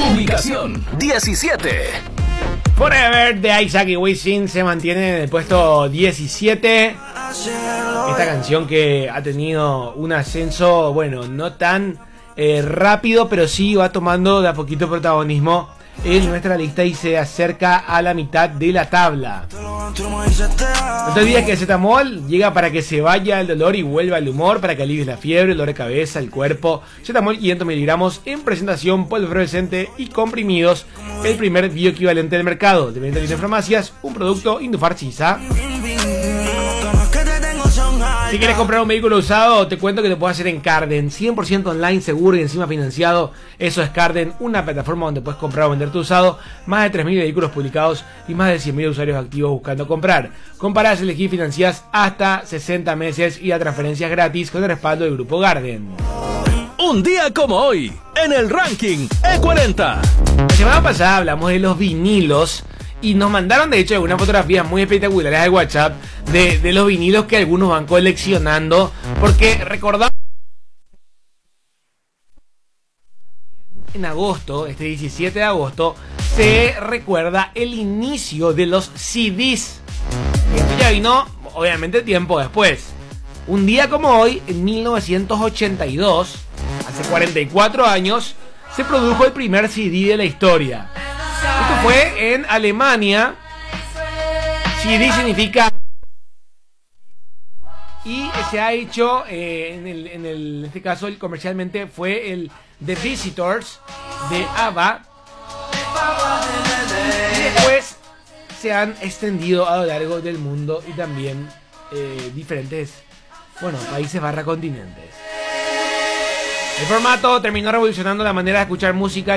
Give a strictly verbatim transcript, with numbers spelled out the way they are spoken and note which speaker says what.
Speaker 1: Ubicación diecisiete.
Speaker 2: Forever de Isaac y Wisin se mantiene en el puesto diecisiete. Esta canción que ha tenido un ascenso, bueno, no tan eh, rápido, pero sí va tomando de a poquito protagonismo en nuestra lista y se acerca a la mitad de la tabla. No te olvides que Zetamol llega para que se vaya el dolor y vuelva el humor, para que alivies la fiebre, el dolor de cabeza, el cuerpo. Zetamol quinientos miligramos en presentación polvo fluorescente y comprimidos, el primer bioequivalente del mercado. De venta en farmacias, un producto Indofarcisa. Si quieres comprar un vehículo usado, te cuento que te puedo hacer en Carden, cien por ciento online, seguro y encima financiado. Eso es Carden, una plataforma donde puedes comprar o vender tu usado. Más de tres mil vehículos publicados y más de cien mil usuarios activos buscando comprar. Comparás, elegís, financiás hasta sesenta meses y a transferencias gratis con el respaldo del grupo Garden.
Speaker 1: Un día como hoy, en el ranking E cuarenta.
Speaker 2: La semana pasada hablamos de los vinilos y nos mandaron de hecho algunas fotografías muy espectaculares al WhatsApp de, de los vinilos que algunos van coleccionando, porque recordamos en agosto, este diecisiete de agosto, se recuerda el inicio de los C Ds. Y esto ya vino obviamente tiempo después. Un día como hoy, en mil novecientos ochenta y dos, hace cuarenta y cuatro años, se produjo el primer C D de la historia. Esto fue en Alemania. C D significa... Y se ha hecho, eh, en, el, en, el, en este caso, el, comercialmente fue el The Visitors de ABBA. Y después se han extendido a lo largo del mundo y también eh, diferentes, bueno, países barra continentes. El formato terminó revolucionando la manera de escuchar música